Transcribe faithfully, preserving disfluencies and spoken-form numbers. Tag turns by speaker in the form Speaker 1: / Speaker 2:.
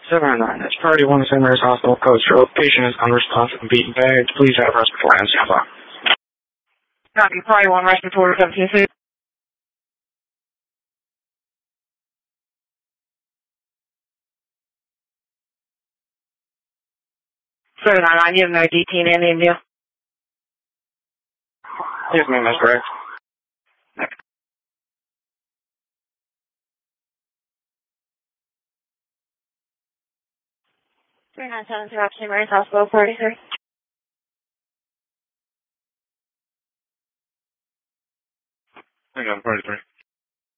Speaker 1: seven nine nine, that's Priority one Saint Mary's Hospital, code stroke. Patient is unresponsive and beaten bagged. Please have respiratory and stand by.
Speaker 2: Copy, Priority one respiratory seventeen six. seven nine nine, you have no detained in India?
Speaker 1: Yes, ma'am, that's correct.
Speaker 2: three nine seven zero, Saint Mary's Hospital, forty-three.
Speaker 1: I got forty-three.